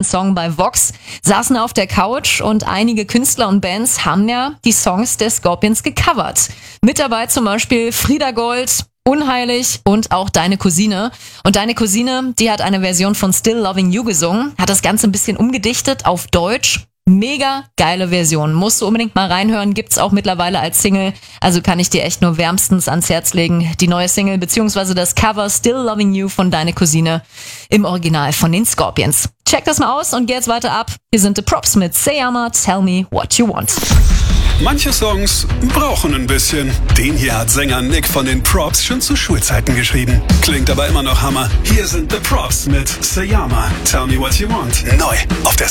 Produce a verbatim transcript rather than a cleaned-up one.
Song bei Vox, saßen auf der Couch und einige Künstler und Bands haben ja die Songs der Scorpions gecovert. Mit dabei zum Beispiel Frieda Gold, Unheilig und auch Deine Cousine. Und Deine Cousine, die hat eine Version von Still Loving You gesungen, hat das Ganze ein bisschen umgedichtet auf Deutsch. Mega geile Version. Musst du unbedingt mal reinhören. Gibt's auch mittlerweile als Single. Also kann ich dir echt nur wärmstens ans Herz legen. Die neue Single beziehungsweise das Cover Still Loving You von Deine Cousine im Original von den Scorpions. Check das mal aus und geh jetzt weiter ab. Hier sind The Props mit Seyama, Tell Me What You Want. Manche Songs brauchen ein bisschen. Den hier hat Sänger Nick von den Props schon zu Schulzeiten geschrieben. Klingt aber immer noch Hammer. Hier sind The Props mit Seyama, Tell Me What You Want. Neu auf der